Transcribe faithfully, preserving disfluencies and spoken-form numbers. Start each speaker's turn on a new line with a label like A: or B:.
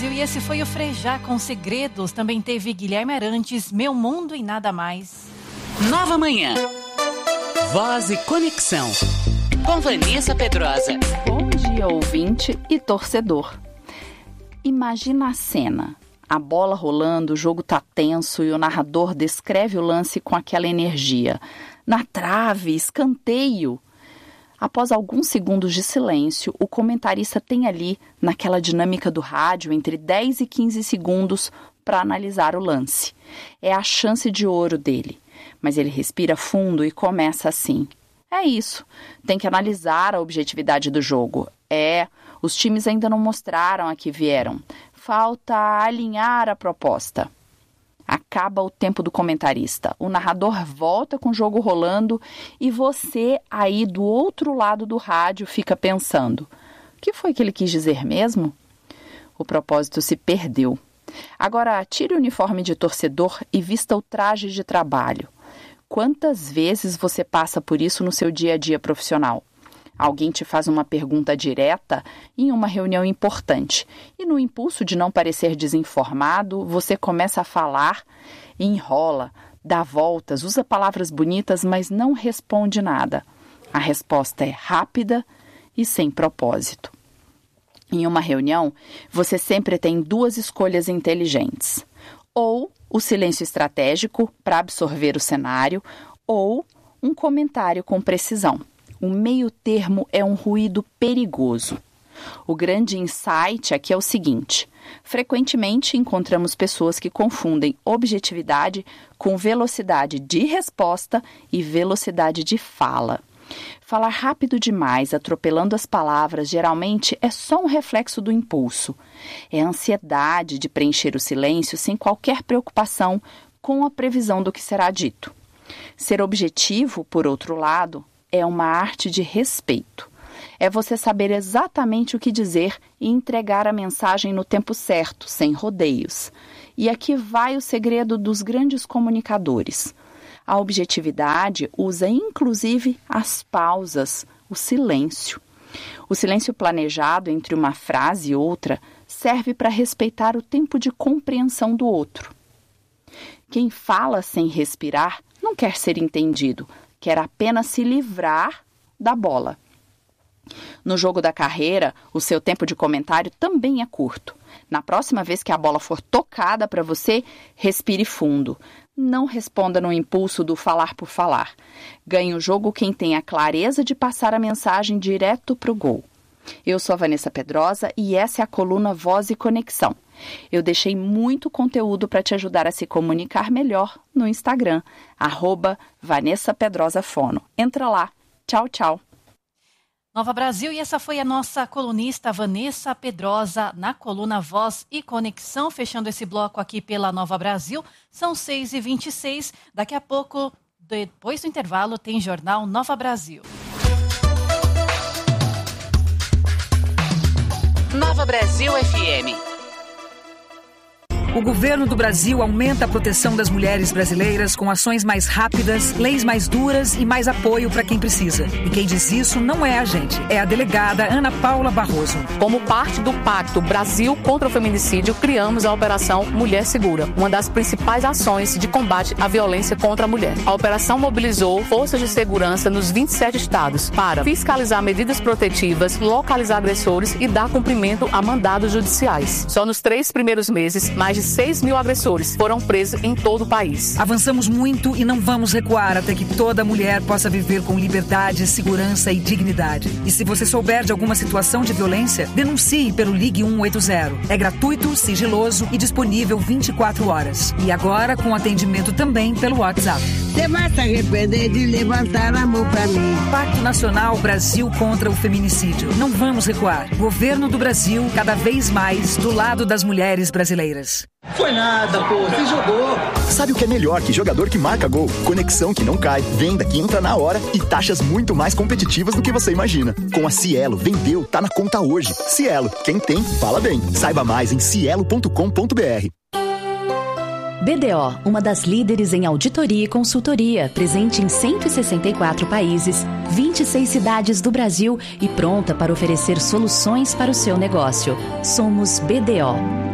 A: E esse foi o Frejá com Segredos. Também teve Guilherme Arantes, Meu Mundo e Nada Mais.
B: Nova Manhã. Voz e Conexão. Com Vanessa Pedrosa.
C: Bom dia, ouvinte e torcedor. Imagina a cena. A bola rolando, o jogo tá tenso e o narrador descreve o lance com aquela energia. Na trave, escanteio. Após alguns segundos de silêncio, o comentarista tem ali, naquela dinâmica do rádio, entre dez e quinze segundos para analisar o lance. É a chance de ouro dele. Mas ele respira fundo e começa assim. É isso. Tem que analisar a objetividade do jogo. É, os times ainda não mostraram a que vieram. Falta alinhar a proposta. Acaba o tempo do comentarista. O narrador volta com o jogo rolando e você aí do outro lado do rádio fica pensando: o que foi que ele quis dizer mesmo? O propósito se perdeu. Agora tire o uniforme de torcedor e vista o traje de trabalho. Quantas vezes você passa por isso no seu dia a dia profissional? Alguém te faz uma pergunta direta em uma reunião importante e no impulso de não parecer desinformado, você começa a falar e enrola, dá voltas, usa palavras bonitas, mas não responde nada. A resposta é rápida e sem propósito. Em uma reunião, você sempre tem duas escolhas inteligentes. Ou o silêncio estratégico para absorver o cenário, ou um comentário com precisão. O meio termo é um ruído perigoso. O grande insight aqui é o seguinte: frequentemente encontramos pessoas que confundem objetividade com velocidade de resposta e velocidade de fala. Falar rápido demais, atropelando as palavras, geralmente é só um reflexo do impulso. É a ansiedade de preencher o silêncio sem qualquer preocupação com a previsão do que será dito. Ser objetivo, por outro lado, é uma arte de respeito. É você saber exatamente o que dizer e entregar a mensagem no tempo certo, sem rodeios. E aqui vai o segredo dos grandes comunicadores. A objetividade usa inclusive as pausas, o silêncio. O silêncio planejado entre uma frase e outra serve para respeitar o tempo de compreensão do outro. Quem fala sem respirar não quer ser entendido, quer apenas se livrar da bola. No jogo da carreira, o seu tempo de comentário também é curto. Na próxima vez que a bola for tocada para você, respire fundo. Não responda no impulso do falar por falar. Ganhe o jogo quem tem a clareza de passar a mensagem direto para o gol. Eu sou a Vanessa Pedrosa e essa é a coluna Voz e Conexão. Eu deixei muito conteúdo para te ajudar a se comunicar melhor no Instagram, arroba Vanessa Pedrosa Fono. Entra lá. Tchau, tchau.
A: Nova Brasil, e essa foi a nossa colunista Vanessa Pedrosa na coluna Voz e Conexão, fechando esse bloco aqui pela Nova Brasil. São seis e vinte e seis, daqui a pouco, depois do intervalo, tem Jornal Nova Brasil.
B: Nova Brasil F M.
D: O governo do Brasil aumenta a proteção das mulheres brasileiras com ações mais rápidas, leis mais duras e mais apoio para quem precisa. E quem diz isso não é a gente, é a delegada Ana Paula Barroso.
E: Como parte do Pacto Brasil contra o Feminicídio, criamos a Operação Mulher Segura, uma das principais ações de combate à violência contra a mulher. A operação mobilizou forças de segurança nos vinte e sete estados para fiscalizar medidas protetivas, localizar agressores e dar cumprimento a mandados judiciais. Só nos três primeiros meses, mais de seis mil agressores foram presos em todo o país.
D: Avançamos muito e não vamos recuar até que toda mulher possa viver com liberdade, segurança e dignidade. E se você souber de alguma situação de violência, denuncie pelo Ligue um oito zero. É gratuito, sigiloso e disponível vinte e quatro horas. E agora com atendimento também pelo WhatsApp.
F: Você vai se arrepender de levantar a mão pra mim.
D: Pacto Nacional Brasil contra o Feminicídio. Não vamos recuar. Governo do Brasil, cada vez mais do lado das mulheres brasileiras.
G: Foi nada, pô, você jogou.
H: Sabe o que é melhor que jogador que marca gol? Conexão que não cai, venda que entra na hora e taxas muito mais competitivas do que você imagina. Com a Cielo, vendeu, tá na conta hoje. Cielo, quem tem, fala bem. Saiba mais em cielo ponto com ponto b r.
I: B D O, uma das líderes em auditoria e consultoria, presente em cento e sessenta e quatro países, vinte e seis cidades do Brasil e pronta para oferecer soluções para o seu negócio. Somos B D O.